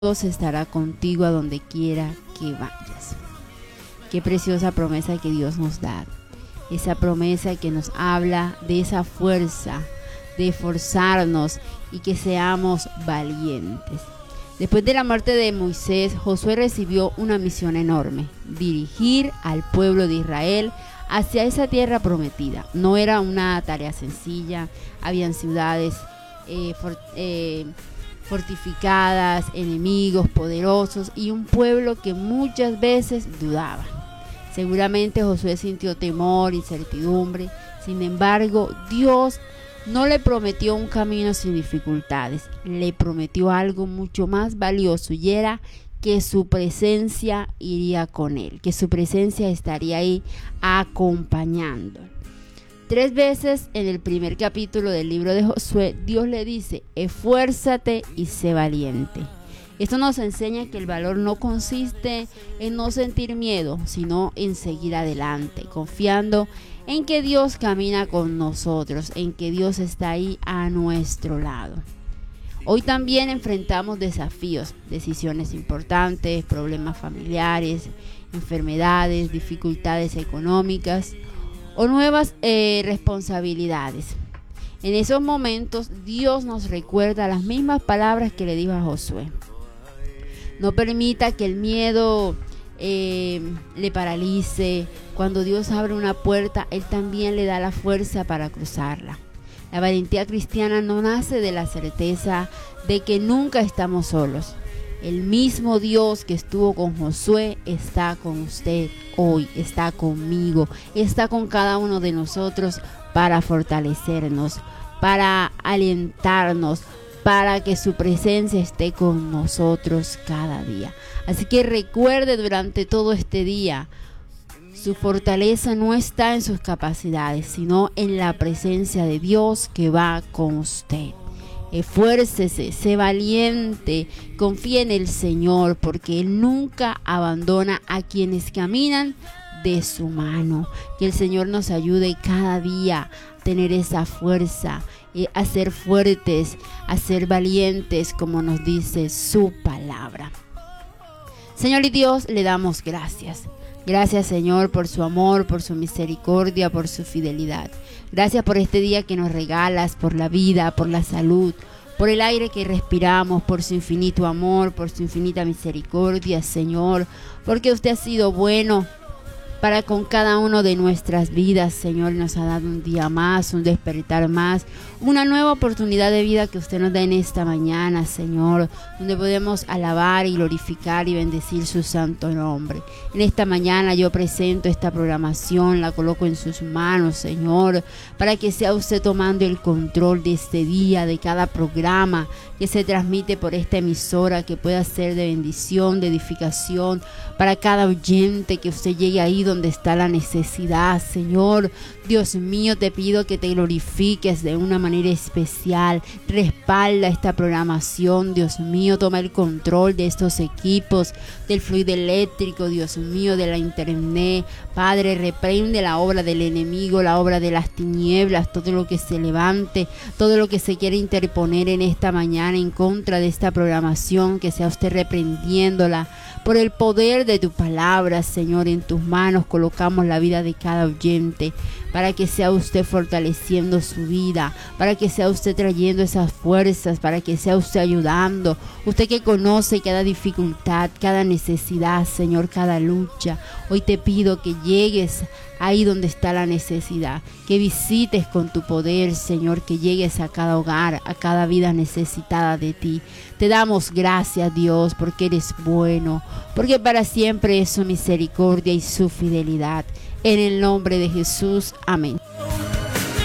Dios estará contigo a donde quiera que vayas. Qué preciosa promesa que Dios nos da. Esa promesa que nos habla de esa fuerza, de esforzarnos y que seamos valientes. Después de la muerte de Moisés, Josué recibió una misión enorme: dirigir al pueblo de Israel hacia esa tierra prometida. No era una tarea sencilla, habían ciudades fortificadas, enemigos poderosos y un pueblo que muchas veces dudaba. Seguramente Josué sintió temor, incertidumbre. Sin embargo, Dios no le prometió un camino sin dificultades, le prometió algo mucho más valioso, y era que su presencia iría con él, que su presencia estaría ahí acompañándolo. 3 veces en el primer capítulo del libro de Josué, Dios le dice: esfuérzate y sé valiente. Esto nos enseña que el valor no consiste en no sentir miedo, sino en seguir adelante, confiando en que Dios camina con nosotros, en que Dios está ahí a nuestro lado. Hoy también enfrentamos desafíos, decisiones importantes, problemas familiares, enfermedades, dificultades económicas o nuevas responsabilidades. En esos momentos Dios nos recuerda las mismas palabras que le dijo a Josué. No permita que el miedo le paralice. Cuando Dios abre una puerta, Él también le da la fuerza para cruzarla. La valentía cristiana no nace de la certeza de que nunca estamos solos. El mismo Dios que estuvo con Josué está con usted hoy, está conmigo, está con cada uno de nosotros para fortalecernos, para alentarnos, para que su presencia esté con nosotros cada día. Así que recuerde durante todo este día, su fortaleza no está en sus capacidades, sino en la presencia de Dios que va con usted. Esfuércese, sé valiente, confía en el Señor, porque Él nunca abandona a quienes caminan de su mano. Que el Señor nos ayude cada día a tener esa fuerza, a ser fuertes, a ser valientes, como nos dice su palabra. Señor y Dios, le damos gracias. Gracias, Señor, por su amor, por su misericordia, por su fidelidad. Gracias por este día que nos regalas, por la vida, por la salud, por el aire que respiramos, por su infinito amor, por su infinita misericordia, Señor, porque usted ha sido bueno para con cada uno de nuestras vidas, Señor. Nos ha dado un día más, un despertar más, una nueva oportunidad de vida que usted nos da en esta mañana, Señor, donde podemos alabar y glorificar y bendecir su santo nombre. En esta mañana yo presento esta programación, la coloco en sus manos, Señor, para que sea usted tomando el control de este día, de cada programa que se transmite por esta emisora, que pueda ser de bendición, de edificación para cada oyente, que usted llegue ahí donde está la necesidad, Señor. Dios mío, te pido que te glorifiques de una manera especial. Respalda esta programación, Dios mío. Toma el control de estos equipos, del fluido eléctrico, Dios mío, de la internet. Padre, reprende la obra del enemigo, la obra de las tinieblas, todo lo que se levante, todo lo que se quiere interponer en esta mañana en contra de esta programación, que sea usted reprendiéndola por el poder de tu palabra, Señor. En tus manos colocamos la vida de cada oyente, para que sea usted fortaleciendo su vida, para que sea usted trayendo esas fuerzas, para que sea usted ayudando. Usted que conoce cada dificultad, cada necesidad, Señor, cada lucha. Hoy te pido que llegues ahí donde está la necesidad, que visites con tu poder, Señor, que llegues a cada hogar, a cada vida necesitada de ti. Te damos gracias, Dios, porque eres bueno, porque para siempre es su misericordia y su fidelidad. En el nombre de Jesús, amén.